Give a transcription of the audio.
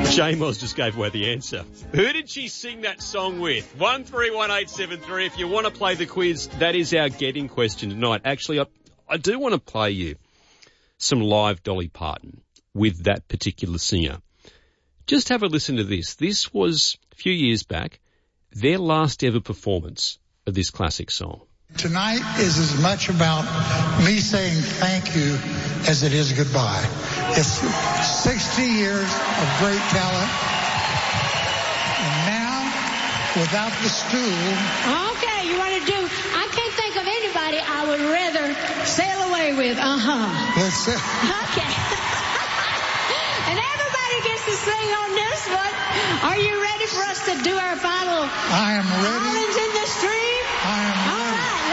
J-Moz just gave away the answer. Who did she sing that song with? 131873. If you want to play the quiz, that is our getting question tonight. Actually, I do want to play you some live Dolly Parton with that particular singer. Just have a listen to this. This was a few years back, their last ever performance of this classic song. Tonight is as much about me saying thank you as it is goodbye. It's 60 years of great talent. And now, without the stool... Okay, you want to do... I can't think of anybody I would rather sail away with. Let's say... Okay. And everybody gets to sing on this one. Are you ready for us to do our final... I am ready. Islands in the Stream? I am ready.